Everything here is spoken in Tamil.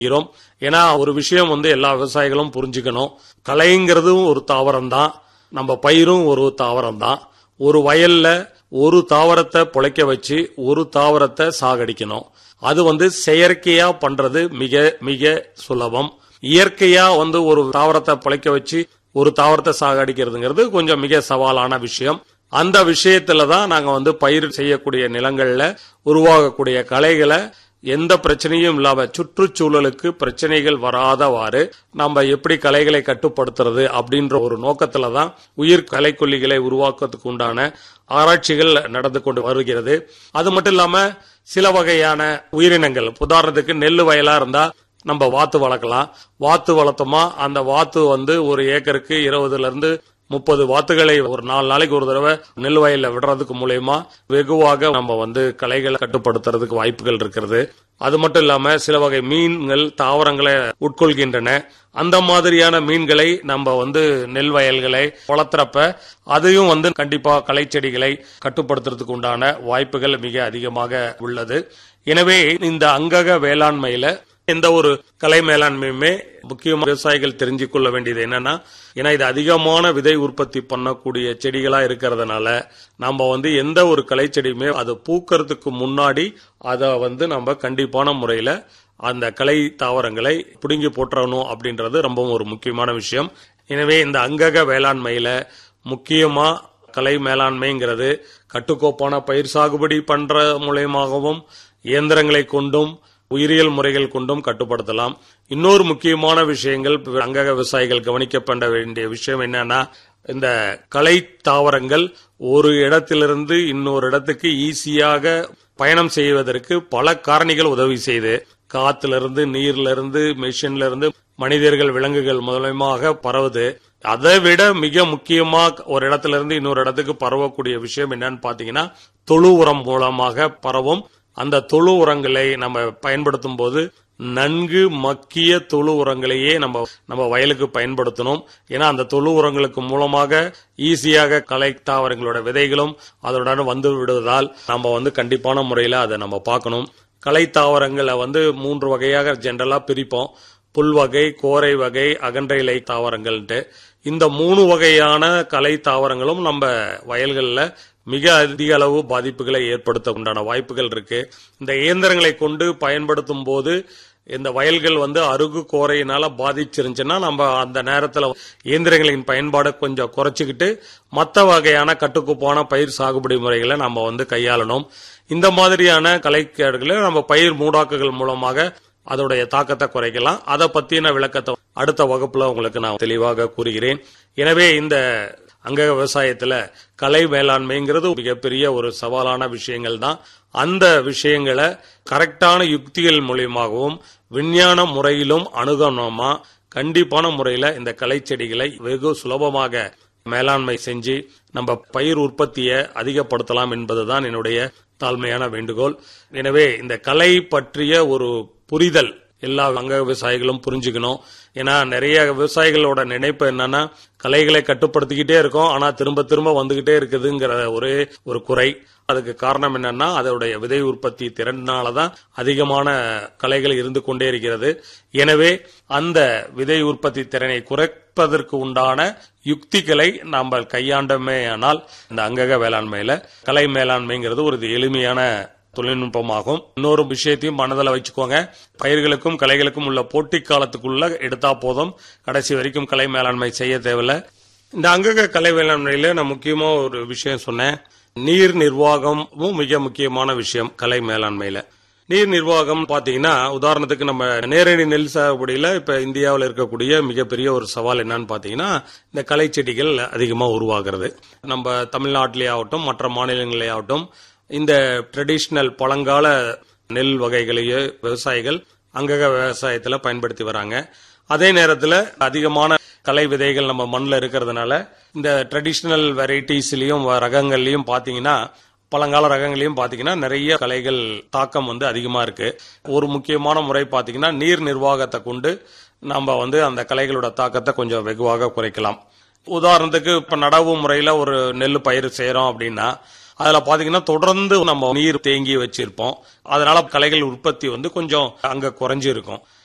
இருக்கிறோம். ஏன்னா ஒரு விஷயம் எல்லா விவசாயிகளும் புரிஞ்சுக்கணும். களைங்கிறதும் ஒரு தாவரம் தான், நம்ம பயிரும் ஒரு தாவரம் தான். ஒரு வயல்ல ஒரு தாவரத்தை பொழைக்க வச்சு ஒரு தாவரத்தை சாகடிக்கணும். அது செயற்கையா பண்றது மிக மிக சுலபம். இயற்கையா ஒரு தாவரத்தை பொழைக்க வச்சு ஒரு தாவரத்தை சாகடிக்கிறதுங்கிறது கொஞ்சம் மிக சவாலான விஷயம். அந்த விஷயத்துல தான் நாங்க பயிர் செய்யக்கூடிய நிலங்கள்ல உருவாகக்கூடிய களைகளை எந்த பிரச்சனையும் இல்லாம சுற்றுச்சூழலுக்கு பிரச்சனைகள் வராதவாறு நம்ம எப்படி களைகளை கட்டுப்படுத்துறது அப்படின்ற ஒரு நோக்கத்துல தான் உயிர் களைக்கொல்லிகளை உருவாக்குறதுக்கு உண்டான ஆராய்ச்சிகள் நடந்து கொண்டு வருகிறது. அது மட்டும் இல்லாம சில வகையான உயிரினங்கள், உதாரணத்துக்கு நெல் வயலா இருந்தா நம்ம வாத்து வளர்க்கலாம். வாத்து வளர்த்தோமா அந்த வாத்து ஒரு ஏக்கருக்கு 20 to 30 வாத்துகளை ஒரு 4 நாளைக்கு ஒரு தடவை நெல் வயல்ல விடுறதுக்கு மூலமா வெகுவாக நம்ம களைகளை கட்டுப்படுத்துறதுக்கு வாய்ப்புகள் இருக்கிறது. அது மட்டும் இல்லாம சில வகை மீன்கள் தாவரங்களை உட்கொள்கின்றன. அந்த மாதிரியான மீன்களை நம்ம நெல் வயல்களை வளர்த்துறப்ப அதையும் கண்டிப்பா களை செடிகளை கட்டுப்படுத்துறதுக்கு உண்டான வாய்ப்புகள் மிக அதிகமாக உள்ளது. எனவே இந்த அங்கக வேளாண்மையில எந்த ஒரு கலை மேலாண்மையுமே முக்கியமாக விவசாயிகள் தெரிஞ்சு கொள்ள வேண்டியது என்னன்னா, ஏன்னா இது அதிகமான விதை உற்பத்தி பண்ணக்கூடிய செடிகளா இருக்கிறதுனால நம்ம எந்த ஒரு களை செடியுமே அது பூக்கிறதுக்கு முன்னாடி அதை நம்ம கண்டிப்பான முறையில அந்த களை தாவரங்களை பிடுங்கி போற்றணும் அப்படின்றது ரொம்ப ஒரு முக்கியமான விஷயம். எனவே இந்த அங்கக வேளாண்மையில முக்கியமா கலை மேலாண்மைங்கிறது கட்டுக்கோப்பான பயிர் சாகுபடி பண்ற மூலமாகவும் இயந்திரங்களை கொண்டும் உயிரியல் முறைகள் கொண்டும் கட்டுப்படுத்தலாம். இன்னொரு முக்கியமான விஷயங்கள் அங்கக விவசாயிகள் கவனிக்கப்பட வேண்டிய விஷயம் என்னன்னா, இந்த களை தாவரங்கள் ஒரு இடத்திலிருந்து இன்னொரு இடத்துக்கு ஈஸியாக பயணம் செய்வதற்கு பல காரணிகள் உதவி செய்து, காத்திலிருந்து நீர்லிருந்து மெஷின்ல இருந்து மனிதர்கள் விலங்குகள் மூலமாக பரவுது. அதை விட மிக முக்கியமா ஒரு இடத்துல இருந்து இன்னொரு இடத்துக்கு பரவக்கூடிய விஷயம் என்னன்னு பாத்தீங்கன்னா, தொழு உரம் மூலமாக பரவும். அந்த தொழு உரங்களை நம்ம பயன்படுத்தும் போது நன்கு மக்கிய தொழு உரங்களையே நம்ம வயலுக்கு பயன்படுத்தணும். ஏன்னா அந்த தொழு உரங்களுக்கு மூலமாக ஈஸியாக களை தாவரங்களோட விதைகளும் அதோட விடுவதால் நம்ம கண்டிப்பான முறையில அதை நம்ம பார்க்கணும். களை தாவரங்களை 3 வகையாக ஜெனரலா பிரிப்போம். புல் வகை, கோரை வகை, அகன்ற இலை தாவரங்கள்ட்டு. இந்த 3 வகையான களை தாவரங்களும் நம்ம வயல்கள்ல மிக அதிக அளவு பாதிப்புகளை ஏற்படுத்த உண்டான வாய்ப்புகள் இருக்கு. இந்த இயந்திரங்களை கொண்டு பயன்படுத்தும் போது இந்த வயல்கள் அருகு கோரையினால பாதிச்சிருந்துச்சுன்னா நம்ம அந்த நேரத்தில் இயந்திரங்களின் பயன்பாடை கொஞ்சம் குறைச்சிக்கிட்டு மற்ற வகையான கட்டுக்கோப்பான பயிர் சாகுபடி முறைகளை நம்ம கையாளணும். இந்த மாதிரியான களைக்கேடுகளை நம்ம பயிர் மூடாக்குகள் மூலமாக அதோடைய தாக்கத்தை குறைக்கலாம். அதை பத்தின விளக்கத்தை அடுத்த வகுப்புல உங்களுக்கு நான் தெளிவாக கூறுகிறேன். எனவே இந்த அங்க விவசாயத்துல கலை மேலாண்மைங்கிறது மிகப்பெரிய ஒரு சவாலான விஷயங்கள் தான். அந்த விஷயங்களை கரெக்டான யுக்திகள் மூலியமாகவும் விஞ்ஞான முறையிலும் அணுகணுமா கண்டிப்பான முறையில இந்த களை செடிகளை வெகு சுலபமாக மேலாண்மை செஞ்சு நம்ம பயிர் உற்பத்தியை அதிகப்படுத்தலாம் என்பதுதான் என்னுடைய தாழ்மையான வேண்டுகோள். எனவே இந்த கலை பற்றிய ஒரு புரிதல் எல்லா அங்க விவசாயிகளும் புரிஞ்சுக்கணும். ஏன்னா நிறைய விவசாயிகளோட நினைப்பு என்னன்னா, களைகளை கட்டுப்படுத்திக்கிட்டே இருக்கோம், ஆனா திரும்ப திரும்ப வந்துகிட்டே இருக்குதுங்கிற ஒரே ஒரு குறை. அதுக்கு காரணம் என்னன்னா, அதோடைய விதை உற்பத்தி திறனாலதான் அதிகமான களைகள் இருந்து கொண்டே இருக்கிறது. எனவே அந்த விதை உற்பத்தி திறனை குறைப்பதற்கு உண்டான யுக்திகளை நாம் கையாண்டமே ஆனால் இந்த அங்கக வேளாண்மையில கலை மேலாண்மைங்கிறது ஒரு எளிமையான தொழில்நுட்பமாகும். இன்னொரு விஷயத்தையும் மனதில் வச்சுக்கோங்க, பயிர்களுக்கும் களைகளுக்கும் உள்ள போட்டி காலத்துக்குள்ள எடுத்தா போதும், கடைசி வரைக்கும் கலை மேலாண்மை செய்ய தேவையில்லை. இந்த அங்கக கலை மேலாண்மையில நான் முக்கியமா ஒரு விஷயம் சொன்னேன், நீர் நிர்வாகமும் மிக முக்கியமான விஷயம். கலை மேலாண்மையில நீர் நிர்வாகம் பாத்தீங்கன்னா, உதாரணத்துக்கு நம்ம நேரடி நெல் சாகுபடியில இப்ப இந்தியாவில் இருக்கக்கூடிய மிகப்பெரிய ஒரு சவால் என்னன்னு பாத்தீங்கன்னா, இந்த களை செடிகள் அதிகமா உருவாகிறது. நம்ம தமிழ்நாட்டிலே ஆகட்டும் மற்ற மாநிலங்களே ஆகட்டும் இந்த ட்ரெடிஷனல் பழங்கால நெல் வகைகளையே விவசாயிகள் அங்கக விவசாயத்துல பயன்படுத்தி வராங்க. அதே நேரத்தில் அதிகமான களை விதைகள் நம்ம மண்ணில் இருக்கிறதுனால இந்த ட்ரெடிஷனல் வெரைட்டிஸ்லயும் ரகங்கள்லயும் பாத்தீங்கன்னா, பழங்கால ரகங்களையும் பாத்தீங்கன்னா நிறைய களைகள் தாக்கம் அதிகமா இருக்கு. ஒரு முக்கியமான முறை பாத்தீங்கன்னா, நீர் நிர்வாகத்தை கொண்டு நம்ம அந்த களைகளோட தாக்கத்தை கொஞ்சம் வெகுவாக குறைக்கலாம். உதாரணத்துக்கு இப்ப நடவு முறையில ஒரு நெல் பயிர் செய்யறோம் அப்படின்னா, அதுல பாத்தீங்கன்னா தொடர்ந்து நம்ம நீர் தேங்கி வச்சிருப்போம். அதனால களைகள் உற்பத்தி கொஞ்சம் அங்க குறைஞ்சு இருக்கும்.